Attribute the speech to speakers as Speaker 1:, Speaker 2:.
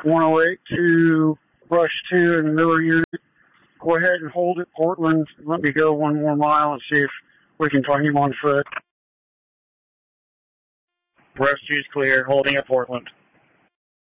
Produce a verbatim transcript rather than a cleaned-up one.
Speaker 1: one oh eight to Rush two and Miller unit. Go ahead and hold it, Portland. Let me go one more mile and see if we can find him on foot.
Speaker 2: Rush two's clear, holding at Portland.